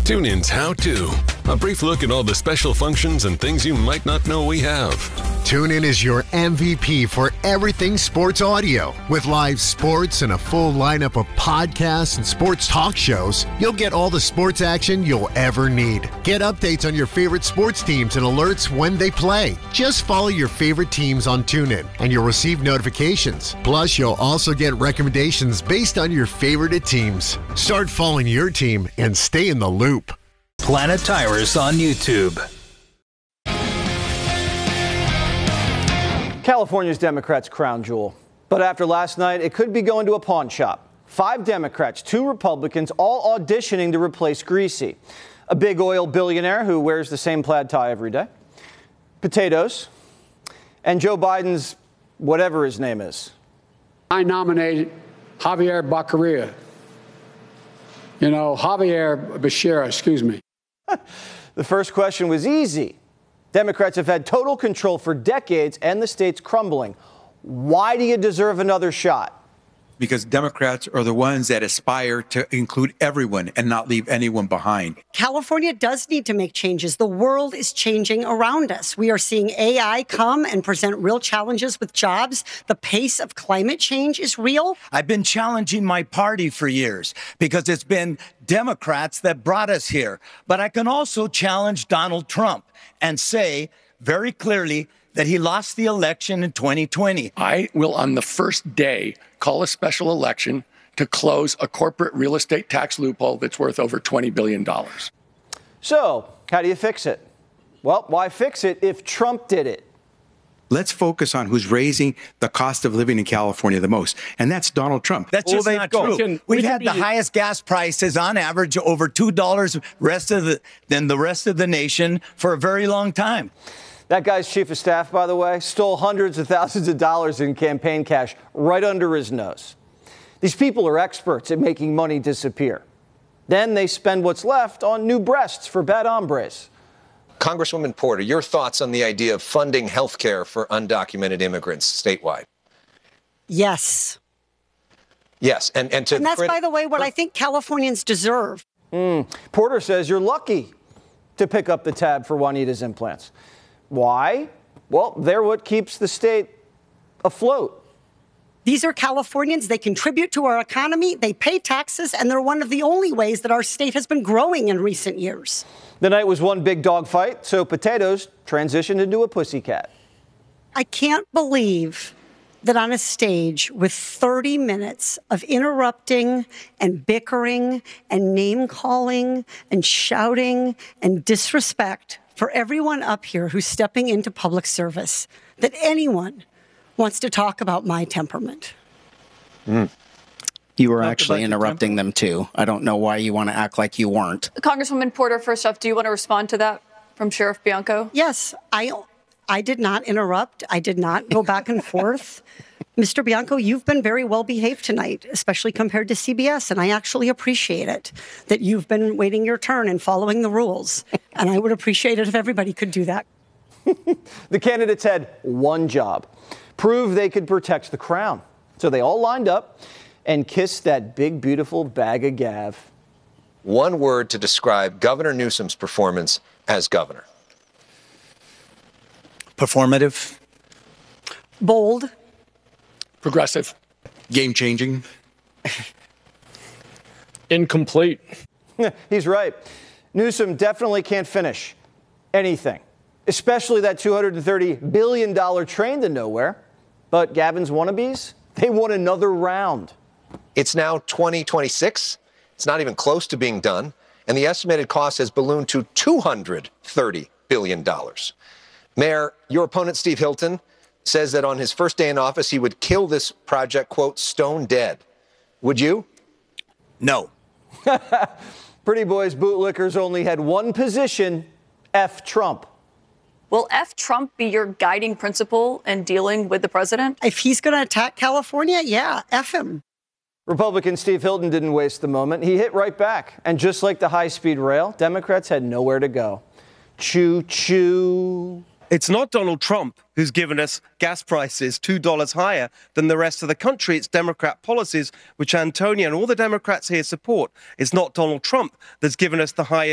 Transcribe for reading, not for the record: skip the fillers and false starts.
TuneIn's How To. A brief look at all the special functions and things you might not know we have. TuneIn is your MVP for everything sports audio. With live sports and a full lineup of podcasts and sports talk shows, you'll get all the sports action you'll ever need. Get updates on your favorite sports teams and alerts when they play. Just follow your favorite teams on TuneIn, and you'll receive notifications. Plus, you'll also get recommendations based on your favorite teams. Start following your team and stay in the loop. Planet Tires on YouTube. California's Democrats' crown jewel. But after last night, it could be going to a pawn shop. 5 Democrats, 2 Republicans, all auditioning to replace Greasy, a big oil billionaire who wears the same plaid tie every day, potatoes, and Joe Biden's whatever his name is. I nominated Javier Baccaria. Javier Becerra, excuse me. The first question was easy. Democrats have had total control for decades, and the state's crumbling. Why do you deserve another shot? Because Democrats are the ones that aspire to include everyone and not leave anyone behind. California does need to make changes. The world is changing around us. We are seeing AI come and present real challenges with jobs. The pace of climate change is real. I've been challenging my party for years because it's been Democrats that brought us here. But I can also challenge Donald Trump and say very clearly that he lost the election in 2020. I will, on the first day, call a special election to close a corporate real estate tax loophole that's worth over $20 billion. So, how do you fix it? Well, why fix it if Trump did it? Let's focus on who's raising the cost of living in California the most, and that's Donald Trump. That's just not true. We've had the highest gas prices on average over $2 than the rest of the nation for a very long time. That guy's chief of staff, by the way, stole hundreds of thousands of dollars in campaign cash right under his nose. These people are experts at making money disappear. Then they spend what's left on new breasts for bad hombres. Congresswoman Porter, your thoughts on the idea of funding health care for undocumented immigrants statewide? Yes. Yes. And that's, by the way, what I think Californians deserve. Porter says you're lucky to pick up the tab for Juanita's implants. Why? Well, they're what keeps the state afloat. These are Californians. They contribute to our economy. They pay taxes, and they're one of the only ways that our state has been growing in recent years. The night was one big dog fight, so potatoes transitioned into a pussycat. I can't believe that on a stage with 30 minutes of interrupting and bickering and name-calling and shouting and disrespect for everyone up here who's stepping into public service, that anyone wants to talk about my temperament. You were actually interrupting them, too. I don't know why you want to act like you weren't. Congresswoman Porter, first off, do you want to respond to that from Sheriff Bianco? Yes, I did not interrupt. I did not go back and forth. Mr. Bianco, you've been very well behaved tonight, especially compared to CBS, and I actually appreciate it that you've been waiting your turn and following the rules. And I would appreciate it if everybody could do that. The candidates had one job: prove they could protect the crown. So they all lined up and kissed that big, beautiful bag of gav. One word to describe Governor Newsom's performance as governor. Performative. Bold. Progressive. Game-changing. Incomplete. He's right. Newsom definitely can't finish anything, especially that $230 billion train to nowhere. But Gavin's wannabes, they want another round. It's now 2026. It's not even close to being done. And the estimated cost has ballooned to $230 billion. Mayor, your opponent, Steve Hilton, says that on his first day in office, he would kill this project, quote, stone dead. Would you? No. Pretty boys bootlickers only had one position: F Trump. Will F Trump be your guiding principle in dealing with the president? If he's going to attack California, yeah, F him. Republican Steve Hilton didn't waste the moment. He hit right back. And just like the high-speed rail, Democrats had nowhere to go. Choo-choo. It's not Donald Trump who's given us gas prices $2 higher than the rest of the country. It's Democrat policies, which Antonia and all the Democrats here support. It's not Donald Trump that's given us the highest